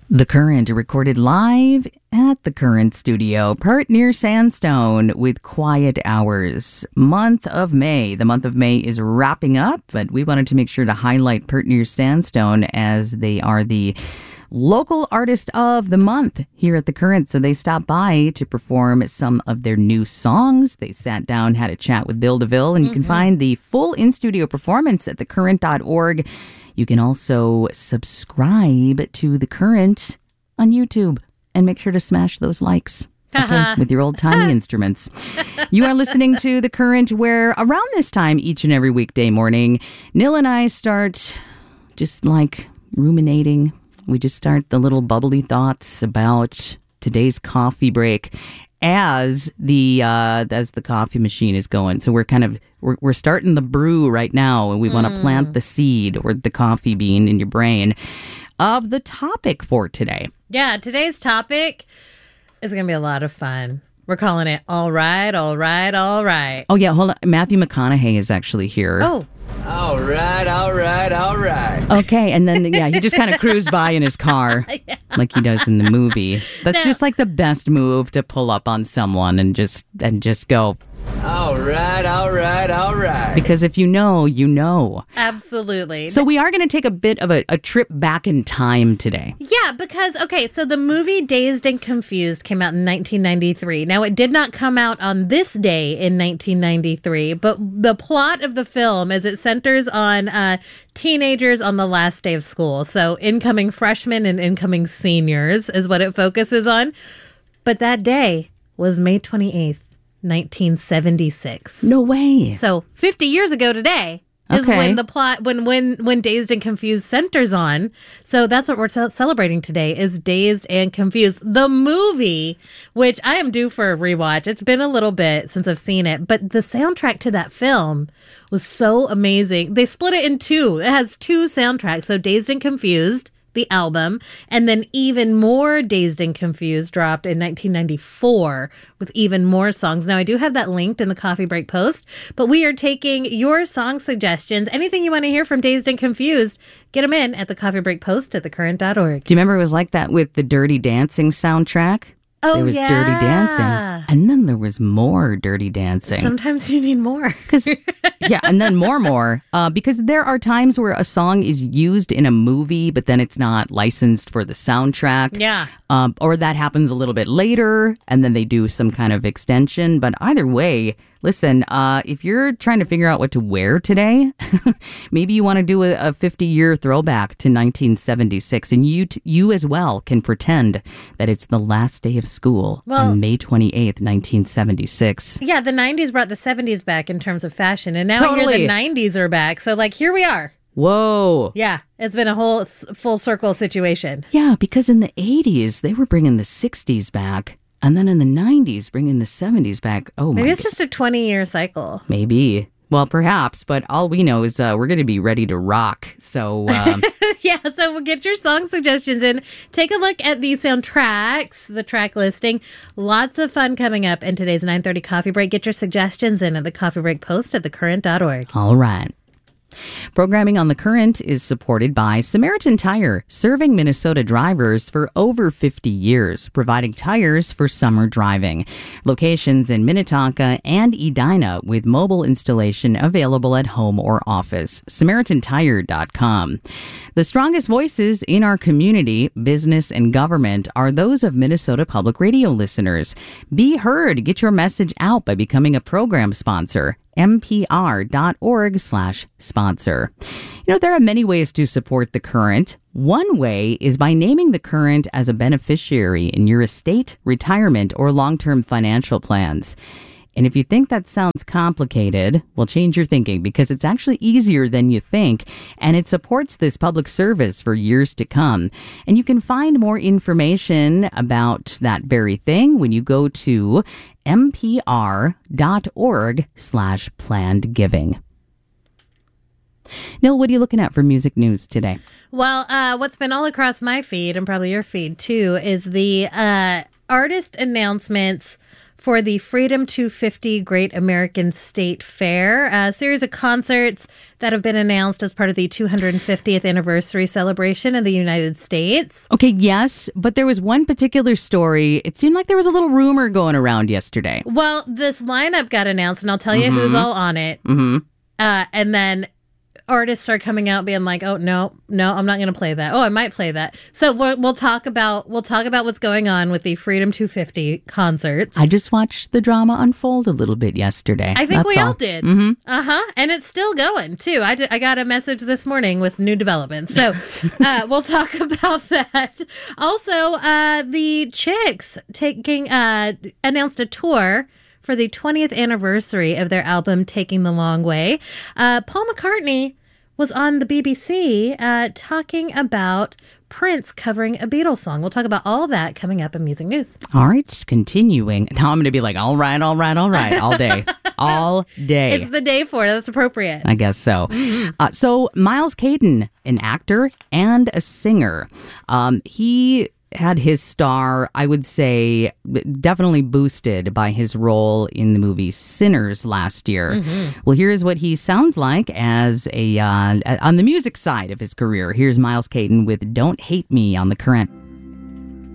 The Current recorded live at the Current studio, part near Sandstone with Quiet Hours. Month of May. The month of May is wrapping up, but we wanted to make sure to highlight Pert near Sandstone as they are the local artist of the month here at the Current. So they stopped by to perform some of their new songs. They sat down, had a chat with Bill DeVille, and you can find the full in-studio performance at thecurrent.org. You can also subscribe to The Current on YouTube and make sure to smash those likes with your old-timey instruments. You are listening to The Current, where around this time each and every weekday morning, Nil and I start just like ruminating. We just start the little bubbly thoughts about today's coffee break as the coffee machine is going. So we're starting the brew right now, and we want to plant the seed or the coffee bean in your brain of the topic for today. Yeah, today's topic is going to be a lot of fun. We're calling it All Right, All Right, All Right. Oh, yeah, hold on. Matthew McConaughey is actually here. Oh. All right, all right, all right. Okay, and then, he just kind of cruised by in his car like he does in the movie. That's just like the best move to pull up on someone and just go. All right, all right, all right. Because if you know, you know. Absolutely. So we are going to take a bit of a trip back in time today. Yeah, because, so the movie Dazed and Confused came out in 1993. Now, it did not come out on this day in 1993, but the plot of the film is it centers on teenagers on the last day of school. So incoming freshmen and incoming seniors is what it focuses on. But that day was May 28th. 1976. No way. So 50 years ago today is when the plot, when Dazed and Confused centers on. So that's what we're celebrating today is Dazed and Confused. The movie, which I am due for a rewatch. It's been a little bit since I've seen it, but the soundtrack to that film was so amazing. They split it in two. It has two soundtracks. So Dazed and Confused, the album, and then even more Dazed and Confused dropped in 1994 with even more songs. Now, I do have that linked in the Coffee Break post, but we are taking your song suggestions. Anything you want to hear from Dazed and Confused, get them in at the Coffee Break post at thecurrent.org. Do you remember it was like that with the Dirty Dancing soundtrack? Oh, there was Dirty Dancing, and then there was more Dirty Dancing. Sometimes you need more. And then more. Because there are times where a song is used in a movie, but then it's not licensed for the soundtrack. Yeah. Or that happens a little bit later, and then they do some kind of extension. But either way, listen, if you're trying to figure out what to wear today, maybe you want to do a 50-year throwback to 1976, and you as well can pretend that it's the last day of school on May 28th, 1976. Yeah, the 90s brought the 70s back in terms of fashion, and now here the 90s are back. So, here we are. Whoa. Yeah, it's been a whole full circle situation. Yeah, because in the 80s, they were bringing the 60s back. And then in the 90s, bringing the 70s back. Oh, maybe it's just a 20-year cycle. Maybe. Well, perhaps. But all we know is we're going to be ready to rock. So, yeah, so we'll get your song suggestions in. Take a look at the soundtracks, the track listing. Lots of fun coming up in today's 9:30 Coffee Break. Get your suggestions in at the Coffee Break post at thecurrent.org. All right. Programming on The Current is supported by Samaritan Tire, serving Minnesota drivers for over 50 years, providing tires for summer driving. Locations in Minnetonka and Edina with mobile installation available at home or office. SamaritanTire.com. The strongest voices in our community, business, and government are those of Minnesota Public Radio listeners. Be heard. Get your message out by becoming a program sponsor. mpr.org/sponsor. There are many ways to support The Current. One way is by naming The Current as a beneficiary in your estate, retirement, or long-term financial plans. And if you think that sounds complicated, well, change your thinking because it's actually easier than you think, and it supports this public service for years to come. And you can find more information about that very thing when you go to mpr.org/planned giving. Nil, what are you looking at for music news today? Well, what's been all across my feed, and probably your feed too, is the artist announcements for the Freedom 250 Great American State Fair, a series of concerts that have been announced as part of the 250th anniversary celebration in the United States. Okay, yes, but there was one particular story. It seemed like there was a little rumor going around yesterday. Well, this lineup got announced, and I'll tell you who's all on it. And then artists are coming out being like, "Oh no, I'm not going to play that. Oh, I might play that." So we'll talk about what's going on with the Freedom 250 concerts. I just watched the drama unfold a little bit yesterday. I think we all did. And it's still going too. I got a message this morning with new developments. So we'll talk about that. Also, the Chicks announced a tour for the 20th anniversary of their album Taking the Long Way. Paul McCartney was on the BBC talking about Prince covering a Beatles song. We'll talk about all that coming up in Music News. All right, continuing. Now I'm going to be like, all right, all day. All day. It's the day for it. That's appropriate. I guess so. So Miles Caden, an actor and a singer, he had his star, I would say, definitely boosted by his role in the movie Sinners last year. Well, here's what he sounds like as on the music side of his career. Here's Miles Caden with Don't Hate Me on The Current.